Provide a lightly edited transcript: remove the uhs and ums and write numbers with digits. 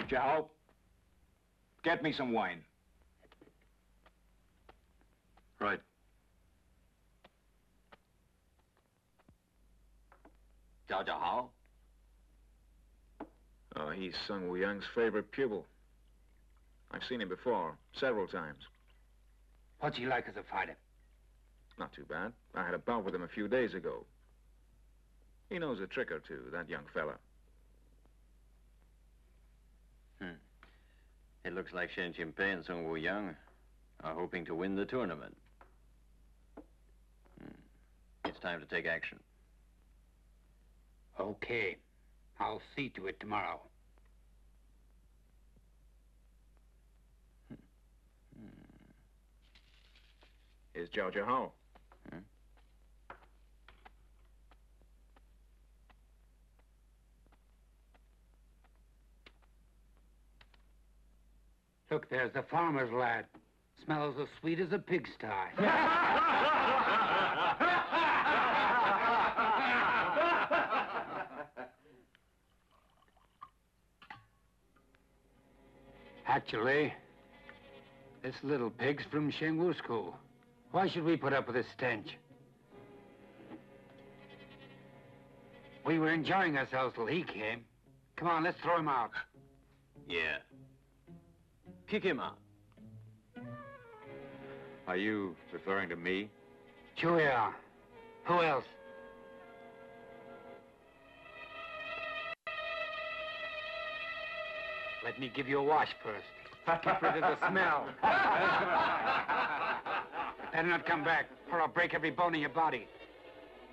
Zhao, get me some wine. Right. Zhao Hao. Oh, he's Sun Wuyang's favorite pupil. I've seen him before, several times. What's he like as a fighter? Not too bad. I had a bout with him a few days ago. He knows a trick or two, that young fella. It looks like Shen Qinpei and Sun Wuyang are hoping to win the tournament. It's time to take action. Okay. I'll see to it tomorrow. Here's Zhao Hao. Look, there's the farmer's lad. Smells as sweet as a pigsty. Actually, this little pig's from Shengwu School. Why should we put up with this stench? We were enjoying ourselves till he came. Come on, let's throw him out. Yeah. Kick him out. Are you referring to me? Sure we are. Who else? Let me give you a wash first. Get rid of the smell. Better not come back, or I'll break every bone in your body.